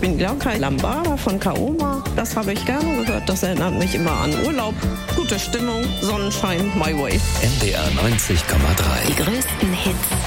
bin Ilka Lambada von Kaoma. Das habe ich gerne gehört. Das erinnert mich immer an Urlaub. Gute Stimmung, Sonnenschein, my way. NDR 90,3. Die größten Hits